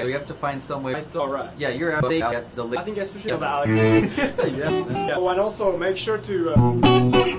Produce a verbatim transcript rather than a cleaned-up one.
right. We have to find some way. It's all right. Yeah, you're out at the. I think especially the Alex. yeah. yeah. Oh, and also make sure to. Uh